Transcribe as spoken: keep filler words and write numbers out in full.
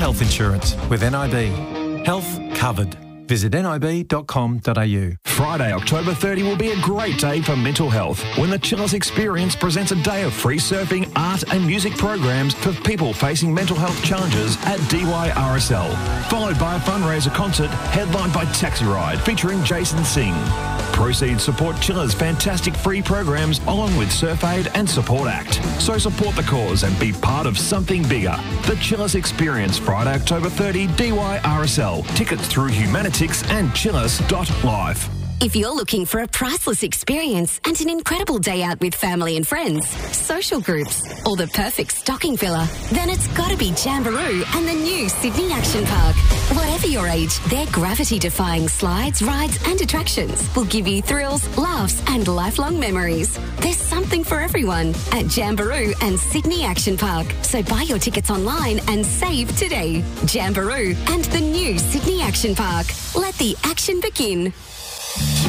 health insurance with N I B. Health covered. Visit nib dot com dot a u. Friday, October thirtieth will be a great day for mental health when the Chillers Experience presents a day of free surfing, art and music programs for people facing mental health challenges at D Y R S L. Followed by a fundraiser concert headlined by Taxi Ride featuring Jason Singh. Proceeds support Chillers' fantastic free programs along with Surf Aid and Support Act. So support the cause and be part of something bigger. The Chillers Experience, Friday, October thirtieth, D Y R S L. Tickets through Humanitics and chillers dot life. If you're looking for a priceless experience and an incredible day out with family and friends, social groups, or the perfect stocking filler, then it's got to be Jamboree and the new Sydney Action Park. Whatever your age, their gravity-defying slides, rides and attractions will give you thrills, laughs and lifelong memories. There's something for everyone at Jamboree and Sydney Action Park. So buy your tickets online and save today. Jamboree and the new Sydney Action Park. Let the action begin.